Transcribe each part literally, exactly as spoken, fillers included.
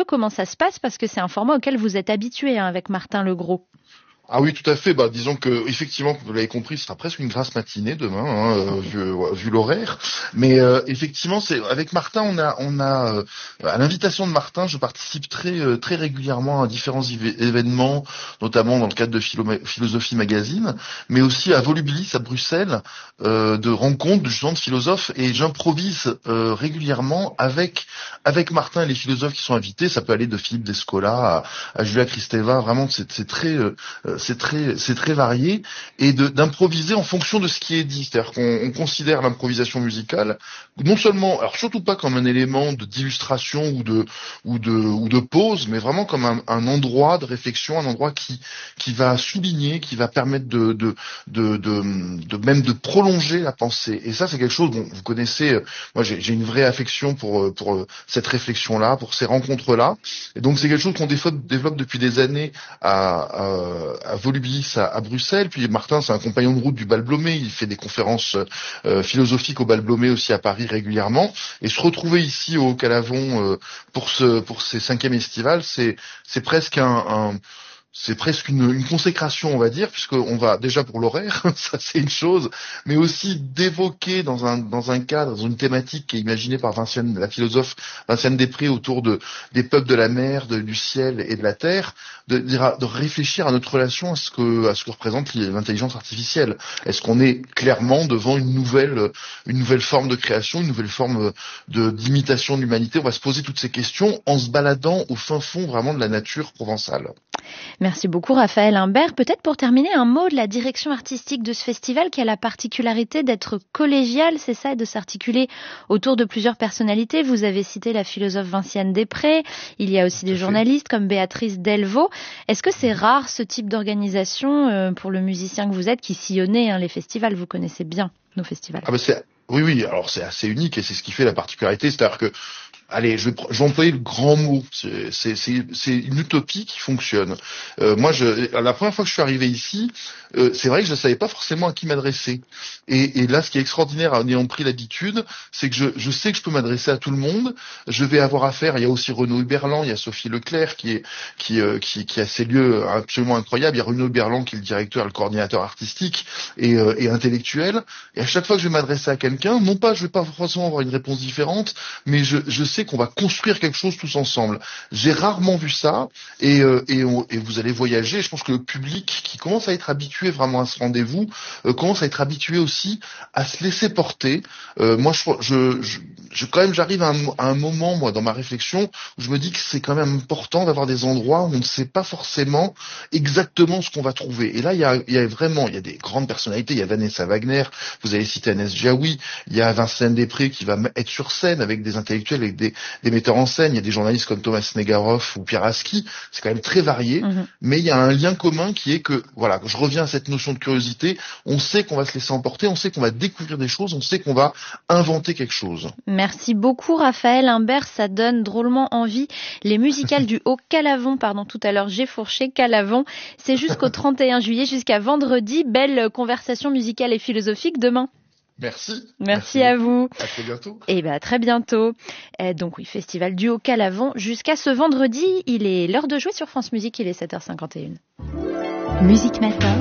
comment ça se passe, parce que c'est un format auquel vous êtes habitué hein, avec Martin Legros. Ah oui, tout à fait. Bah, disons que effectivement, vous l'avez compris, ce sera presque une grasse matinée demain, hein, euh, vu, ouais, vu l'horaire. Mais euh, effectivement, c'est avec Martin, on a, on a, euh, à l'invitation de Martin, je participe très, euh, très régulièrement à différents éve- événements, notamment dans le cadre de Philo- Philosophie Magazine, mais aussi à Volubilis à Bruxelles, euh, de rencontres justement de philosophes, et j'improvise euh, régulièrement avec, avec Martin et les philosophes qui sont invités. Ça peut aller de Philippe Descola à, à Julia Kristeva. Vraiment, c'est, c'est très euh, c'est très c'est très varié, et de, d'improviser en fonction de ce qui est dit. C'est-à-dire qu'on on considère l'improvisation musicale non seulement, alors surtout pas comme un élément de d'illustration ou de ou de ou de pause, mais vraiment comme un, un endroit de réflexion, un endroit qui qui va souligner, qui va permettre de de de de, de même de prolonger la pensée. Et ça, c'est quelque chose, bon, vous connaissez, euh, moi j'ai, j'ai une vraie affection pour pour euh, cette réflexion-là, pour ces rencontres-là, et donc c'est quelque chose qu'on développe, développe depuis des années à, à, à Volubilis à, à Bruxelles. Puis Martin, c'est un compagnon de route du Bal Blomet. Il fait des conférences euh, philosophiques au Bal Blomet, aussi à Paris régulièrement. Et se retrouver ici au Calavon euh, pour ce pour ces cinquièmes estivales, c'est c'est presque un, un c'est presque une, une consécration, on va dire, puisqu'on va déjà pour l'horaire, ça c'est une chose, mais aussi d'évoquer dans un dans un cadre, dans une thématique qui est imaginée par Vinciane, la philosophe Vinciane Després, autour de des peuples de la mer, de, du ciel et de la terre, de, de réfléchir à notre relation à ce que à ce que représente l'intelligence artificielle. Est-ce qu'on est clairement devant une nouvelle une nouvelle forme de création, une nouvelle forme de d'imitation de l'humanité? On va se poser toutes ces questions en se baladant au fin fond vraiment de la nature provençale. Merci beaucoup Raphaël Imbert. Peut-être pour terminer, un mot de la direction artistique de ce festival qui a la particularité d'être collégial, c'est ça, et de s'articuler autour de plusieurs personnalités. Vous avez cité la philosophe Vinciane Després, il y a aussi des journalistes comme Béatrice Delvaux. Est-ce que c'est rare ce type d'organisation euh, pour le musicien que vous êtes qui sillonnez hein, les festivals? Vous connaissez bien nos festivals. Ah bah c'est, oui, oui, alors c'est assez unique et c'est ce qui fait la particularité, c'est-à-dire que allez, je vais, je vais employer le grand mot. C'est, c'est, c'est, c'est une utopie qui fonctionne. Euh, moi, je, la première fois que je suis arrivé ici, euh, c'est vrai que je ne savais pas forcément à qui m'adresser. Et, et là, ce qui est extraordinaire en ayant pris l'habitude, c'est que je, je sais que je peux m'adresser à tout le monde. Je vais avoir affaire. Il y a aussi Renaud Huberland, il y a Sophie Leclerc qui est qui euh, qui, qui a ces lieux absolument incroyables. Il y a Renaud Huberland qui est le directeur, le coordinateur artistique et, euh, et intellectuel. Et à chaque fois que je vais m'adresser à quelqu'un, non pas, je vais pas forcément avoir une réponse différente, mais je, je sais qu'on va construire quelque chose tous ensemble. J'ai rarement vu ça, et, euh, et, on, et vous allez voyager. Je pense que le public qui commence à être habitué vraiment à ce rendez-vous euh, commence à être habitué aussi à se laisser porter. Euh, moi, je, je, je, je quand même, j'arrive à un, à un moment, moi, dans ma réflexion, où je me dis que c'est quand même important d'avoir des endroits où on ne sait pas forcément exactement ce qu'on va trouver. Et là, il y a, il y a vraiment, il y a des grandes personnalités. Il y a Vanessa Wagner, vous avez cité Agnès Jaoui, il y a Vincent Després qui va être sur scène avec des intellectuels, avec des des metteurs en scène, il y a des journalistes comme Thomas Negaroff ou Pierre Aski, c'est quand même très varié, mmh. mais il y a un lien commun qui est que, voilà, je reviens à cette notion de curiosité, on sait qu'on va se laisser emporter, on sait qu'on va découvrir des choses, on sait qu'on va inventer quelque chose. Merci beaucoup Raphaël Imbert, ça donne drôlement envie. Les musicales du Haut-Calavon, pardon, tout à l'heure j'ai fourché, Calavon, c'est jusqu'au trente et un juillet, jusqu'à vendredi, belle conversation musicale et philosophique demain. Merci. Merci. Merci à vous. À très bientôt. Et ben à très bientôt. Et donc oui, festival du Haut-Calavon jusqu'à ce vendredi. Il est l'heure de jouer sur France Musique, il est sept heures cinquante et une. Musique Matin,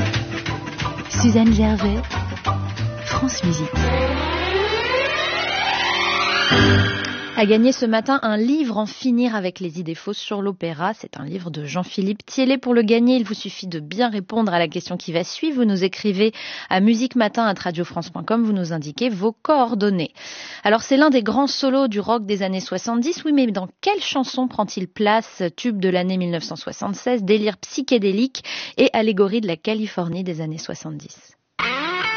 Suzanne Gervais, France Musique. A gagné ce matin un livre En finir avec les idées fausses sur l'opéra. C'est un livre de Jean-Philippe Thiellet. Pour le gagner, il vous suffit de bien répondre à la question qui va suivre. Vous nous écrivez à musiquematin arobase radiofrance point com. Vous nous indiquez vos coordonnées. Alors, c'est l'un des grands solos du rock des années soixante-dix. Oui, mais dans quelle chanson prend-il place? Tube de l'année mille neuf cent soixante-seize, délire psychédélique et allégorie de la Californie des années soixante-dix.